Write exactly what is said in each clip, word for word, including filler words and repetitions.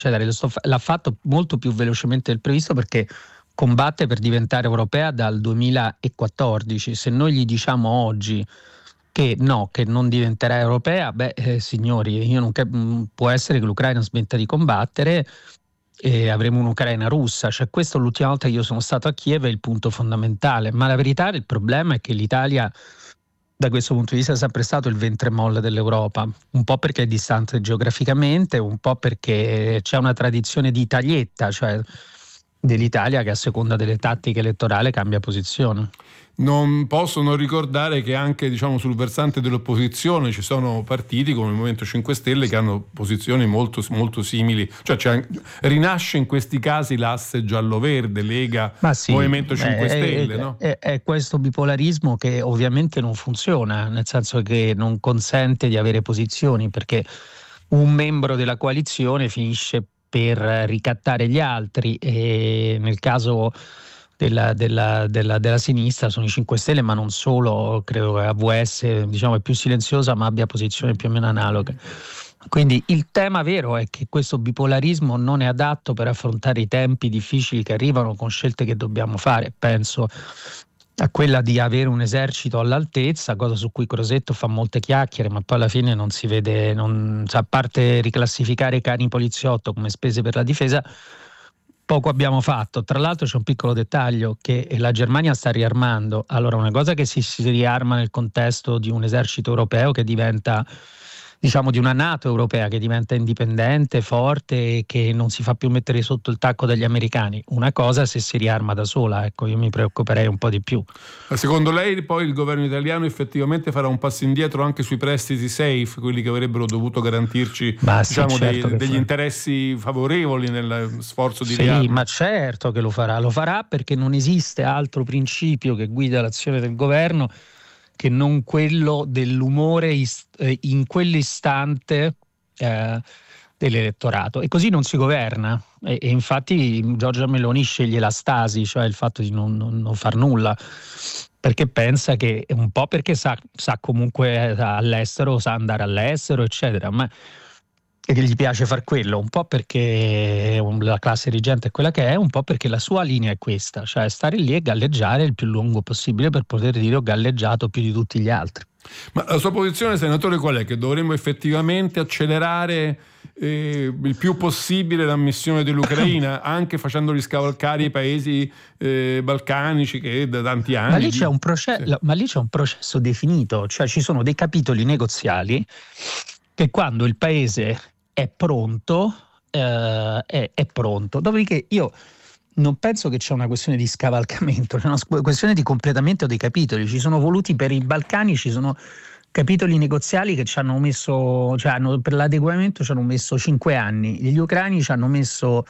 Lo sto fa- l'ha fatto molto più velocemente del previsto perché combatte per diventare europea dal duemilaquattordici. Se noi gli diciamo oggi che no, che non diventerà europea, beh, eh, signori, io non cap- mh, può essere che l'Ucraina smetta di combattere e avremo un'Ucraina russa. Cioè, questo l'ultima volta che io sono stato a Kiev è il punto fondamentale. Ma la verità, il problema è che l'Italia, da questo punto di vista, è sempre stato il ventre molle dell'Europa, un po' perché è distante geograficamente, un po' perché c'è una tradizione di taglietta, cioè dell'Italia che a seconda delle tattiche elettorali cambia posizione. Non posso non ricordare che anche, diciamo, sul versante dell'opposizione ci sono partiti come il Movimento cinque Stelle che hanno posizioni molto, molto simili, cioè c'è, rinasce in questi casi l'asse giallo-verde, Lega, Ma sì, Movimento cinque è, Stelle, è, no? è, è questo bipolarismo che ovviamente non funziona, nel senso che non consente di avere posizioni, perché un membro della coalizione finisce per ricattare gli altri, e nel caso della, della, della, della sinistra sono i cinque Stelle, ma non solo, credo che A V S, diciamo, è più silenziosa ma abbia posizioni più o meno analoghe. Quindi il tema vero è che questo bipolarismo non è adatto per affrontare i tempi difficili che arrivano con scelte che dobbiamo fare. Penso a quella di avere un esercito all'altezza, cosa su cui Crosetto fa molte chiacchiere, ma poi alla fine non si vede, non, cioè, a parte riclassificare i cani poliziotto come spese per la difesa, poco abbiamo fatto. Tra l'altro c'è un piccolo dettaglio, che la Germania sta riarmando. Allora, una cosa che si, si riarma nel contesto di un esercito europeo che diventa, diciamo, di una NATO europea che diventa indipendente, forte e che non si fa più mettere sotto il tacco dagli americani. Una cosa se si riarma da sola, ecco, io mi preoccuperei un po' di più. Ma secondo lei poi il governo italiano effettivamente farà un passo indietro anche sui prestiti safe, quelli che avrebbero dovuto garantirci, Ma diciamo, sì, certo dei, che degli fa. interessi favorevoli nel sforzo di Sì, riarmo? ma certo che lo farà, lo farà perché non esiste altro principio che guida l'azione del governo che non quello dell'umore ist- eh, in quell'istante eh, dell'elettorato. E così non si governa. E, e infatti Giorgia Meloni sceglie la stasi, cioè il fatto di non, non- non far nulla, perché pensa che, un po' perché sa, sa comunque all'estero, sa andare all'estero, eccetera, ma e che gli piace far quello, un po' perché la classe dirigente è quella che è, un po' perché la sua linea è questa, cioè stare lì e galleggiare il più lungo possibile per poter dire ho galleggiato più di tutti gli altri. Ma la sua posizione, senatore, qual è? Che dovremmo effettivamente accelerare eh, il più possibile l'ammissione dell'Ucraina, anche facendoli scavalcare i paesi eh, balcanici che da tanti anni... Ma lì, c'è di... un proce- sì. ma lì c'è un processo definito, cioè ci sono dei capitoli negoziali che quando il paese è pronto, eh, è, è pronto. Dopodiché io non penso che c'è una questione di scavalcamento, c'è una questione di completamento dei capitoli. Ci sono voluti per i Balcani, ci sono capitoli negoziali che ci hanno messo, cioè hanno, per l'adeguamento ci hanno messo cinque anni, gli ucraini ci hanno messo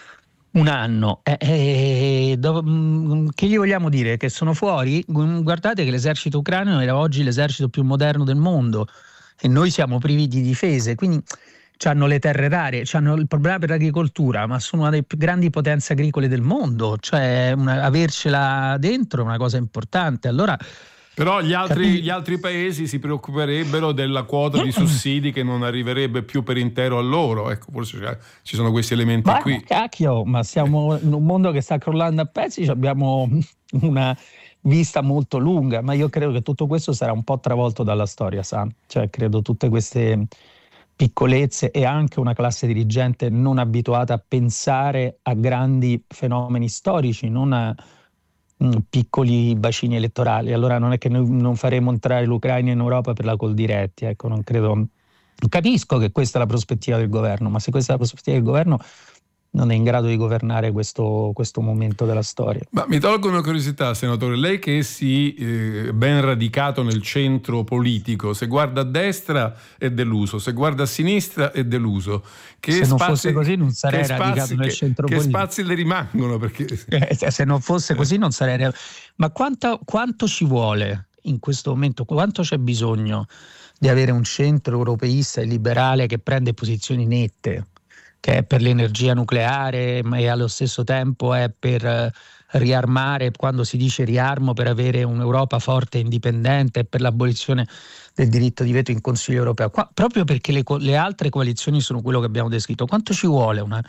un anno. Eh, eh, dov- mh, che gli vogliamo dire? Che sono fuori? Guardate che l'esercito ucraino era oggi l'esercito più moderno del mondo e noi siamo privi di difese, quindi hanno le terre rare, hanno il problema per l'agricoltura, ma sono una delle più grandi potenze agricole del mondo, cioè una, avercela dentro è una cosa importante. Allora, Però gli altri, capi- gli altri paesi si preoccuperebbero della quota di sussidi che non arriverebbe più per intero a loro. Ecco, forse cioè, ci sono questi elementi ma qui. cacchio, ma siamo in un mondo che sta crollando a pezzi, abbiamo una vista molto lunga, ma io credo che tutto questo sarà un po' travolto dalla storia, sa? Cioè, credo tutte queste piccolezze e anche una classe dirigente non abituata a pensare a grandi fenomeni storici, non a mh, piccoli bacini elettorali. Allora non è che noi non faremo entrare l'Ucraina in Europa per la Coldiretti, ecco, non credo. Capisco che questa è la prospettiva del governo, ma se questa è la prospettiva del governo non è in grado di governare questo, questo momento della storia. Ma mi tolgo una curiosità, senatore, lei che si eh, ben radicato nel centro politico, se guarda a destra è deluso, se guarda a sinistra è deluso. Che Se spazi, non fosse così non sarei che radicato spazi, nel che, centro che politico. spazi le rimangono? Perché... Eh, se non fosse così non sarei. Ma quanto, quanto ci vuole in questo momento? Quanto c'è bisogno di avere un centro europeista e liberale che prende posizioni nette, che è per l'energia nucleare ma e allo stesso tempo è per eh, riarmare, quando si dice riarmo, per avere un'Europa forte e indipendente, e per l'abolizione del diritto di veto in Consiglio europeo, qua, proprio perché le, co- le altre coalizioni sono quello che abbiamo descritto. Quanto ci vuole una,